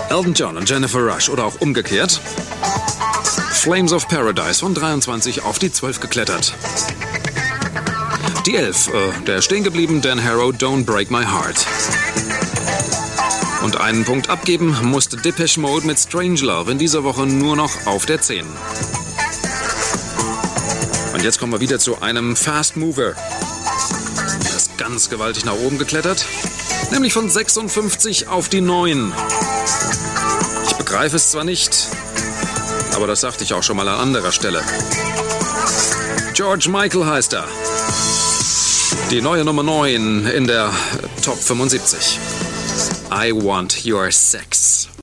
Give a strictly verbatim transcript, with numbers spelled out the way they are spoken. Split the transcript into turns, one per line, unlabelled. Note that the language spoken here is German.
Elton John und Jennifer Rush oder auch umgekehrt. Flames of Paradise von dreiundzwanzig auf die zwölf geklettert. Die elf, äh, der stehen geblieben, Dan Harrow, Don't Break My Heart. Und einen Punkt abgeben musste Depeche Mode mit Strange Love in dieser Woche nur noch auf der zehn. Und jetzt kommen wir wieder zu einem Fast Mover. Der ist ganz gewaltig nach oben geklettert, nämlich von sechsundfünfzig auf die neun. Ich begreife es zwar nicht, aber das sagte ich auch schon mal an anderer Stelle. George Michael heißt er. Die neue Nummer neun in der Top fünfundsiebzig. I Want Your Sex.